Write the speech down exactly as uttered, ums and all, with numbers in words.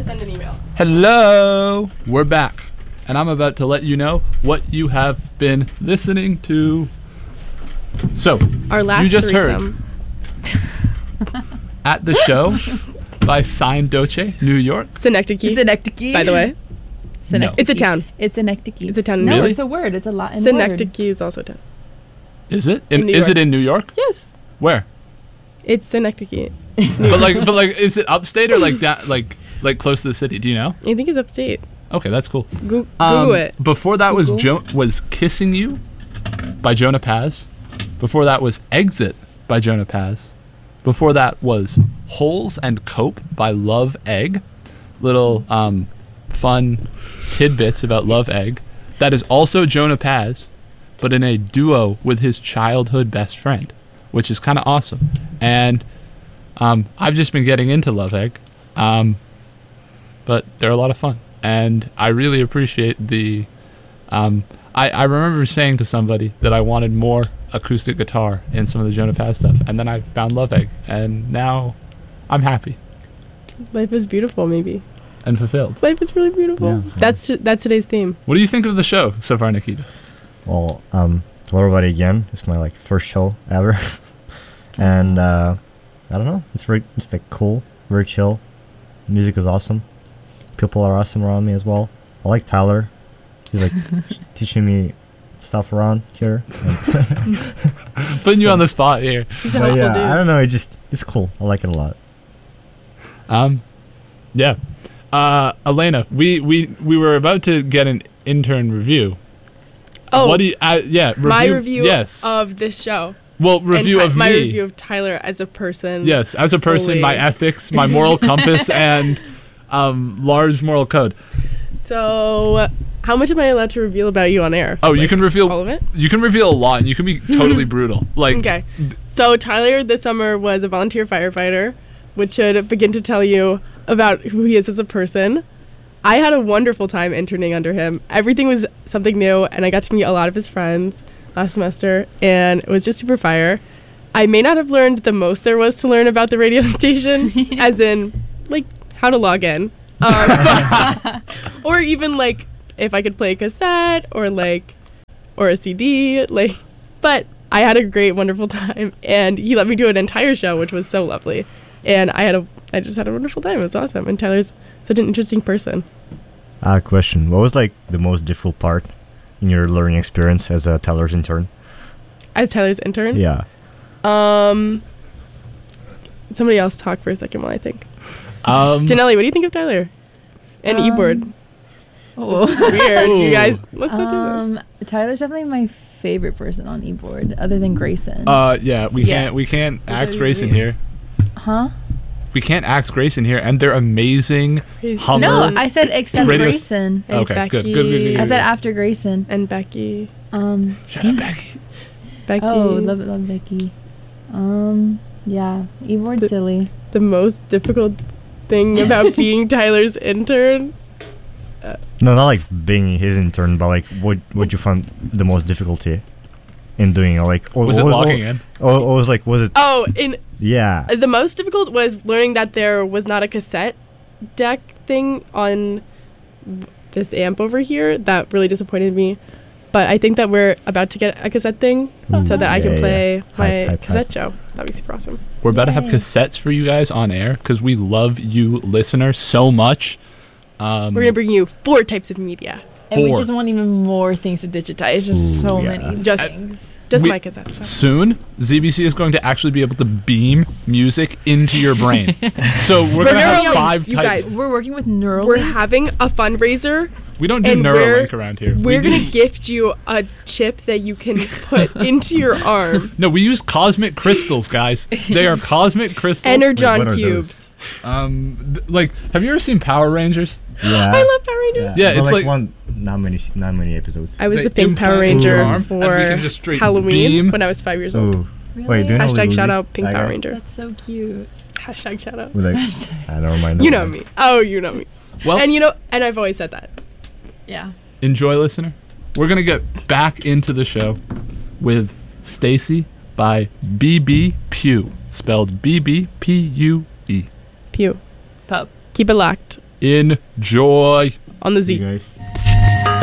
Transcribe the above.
send an email. Hello, we're back, and I'm about to let you know what you have been listening to. So, Our last you just threesome. heard At the Show by Sign Doce, New York. Synecdoche. Synecdoche. By the way, Synecdoche. it's a town. It's Synecdoche. It's a town. No, Really? it's a word. It's a Latin word. Synecdoche is also a town. Is it? In, In New is York. it in New York? Yes, Where? it's Synecdoche. but like, but like, is it upstate or like that, like, like close to the city? Do you know? I think it's upstate. Okay, that's cool. Go- Um, Google it. Before that was Google. jo- was Kissing You by Jonah Paz. Before that was Exit by Jonah Paz. Before that was Holes and Cope by Love Egg. Little um, fun tidbits about Love Egg. That is also Jonah Paz, but in a duo with his childhood best friend, which is kind of awesome. And um, I've just been getting into Love Egg, um, but they're a lot of fun. And I really appreciate the... Um, I, I remember saying to somebody that I wanted more acoustic guitar in some of the Jonah Paz stuff, and then I found Love Egg, and now I'm happy Life is beautiful, maybe. and fulfilled. Life is really beautiful. Yeah. That's that's today's theme. What do you think of the show so far, Nikita? Well, um, hello everybody again. It's my like first show ever, and uh, I don't know. It's very, it's like cool, very chill. Music is awesome. People are awesome around me as well. I like Tyler. He's like teaching me stuff around here. Putting you on the spot here. He's a But helpful yeah, dude. I don't know. It just it's cool. I like it a lot. Um, yeah. Uh, Elena, we, we, we were about to get an intern review. Oh, What do you? Uh, yeah, review, my review Yes. of this show. well, And review Ty- of my me. review of Tyler as a person. Yes, as a person, my Fully. ethics, my moral compass, and um, large moral code. So, how much am I allowed to reveal about you on air? Oh, you Like, can reveal. all of it? You can reveal a lot, and you can be totally brutal. Like, Okay. So Tyler this summer was a volunteer firefighter, which should begin to tell you about who he is as a person. I had a wonderful time interning under him. Everything was something new, and I got to meet a lot of his friends last semester, and it was just super fire. I may not have learned the most there was to learn about the radio station, as in, like, how to log in. Um, or even, like, if I could play a cassette, or, like, or a C D, like, but I had a great, wonderful time, and he let me do an entire show, which was so lovely. And I had a, I just had a wonderful time. It was awesome. And Tyler's such an interesting person. Uh, question: what was like the most difficult part in your learning experience as a Tyler's intern? As Tyler's intern, Yeah. um, somebody else talk for a second while I think. um, Janelle, what do you think of Tyler? And Um, E-board. Oh. This is weird. Ooh. You guys, let's not do Um, Tyler's definitely my favorite person on e-board, other than Grayson. uh, yeah, we Yeah. can't, we can't axe do you Grayson mean? here. huh? We can't axe Grayson here, and they're amazing. this. Hummer. No, I said except Radio s- Grayson. And Okay, Becky. good, good, good, good, I said after Grayson. And Becky. Um. Shut up, Becky. Becky. Oh, love it, love Becky. Um. Yeah, e-board The- silly. The most difficult thing about being Tyler's intern. No, not like being his intern, but like what what you found the most difficulty in doing? Or like or, Was it or, logging in? Or, or was like was it? Oh, in Yeah. the most difficult was learning that there was not a cassette deck thing on this amp over here. That really disappointed me. But I think that we're about to get a cassette thing so that I Yeah, can yeah. play my Hype, hype, cassette hype. show. That'd be super awesome. We're about to have Yay. cassettes for you guys on air because we love you, listener, so much. Um, We're gonna bring you four types of media. And we Four. just want even more things to digitize. Just Ooh, so yeah. many Just- things. Just We- my cassette. stuff. Soon, Z B C is going to actually be able to beam music into your brain. So we're, We're going to have gonna- five you types. guys, We're working with Neuralink. We're having a fundraiser. We don't do and we're- Neuralink around here. We're we gonna do- gift you a chip that you can put into your arm. No, we use cosmic crystals, guys. They are cosmic crystals. Energon what are cubes. Um, th- like, have you ever seen Power Rangers? Yeah. I love Power Rangers. Yeah, But, it's like- one not many not many episodes. I was They the pink Power implant into your Ranger arm, and we for can just straight Halloween beam. when I was five years old. Ooh. Really? Wait, do you know Hashtag Lily? shout out Pink That Power guy? Ranger. That's so cute. Hashtag shout out. With like, I don't mind. You know me. Oh, you know me. Well, And you know, and I've always said that. Yeah. enjoy, listener. We're gonna get back into the show with Stacy by B B Pugh, spelled B B P U E. Pew. Pup. Keep it locked. Enjoy. On the See Z. you guys.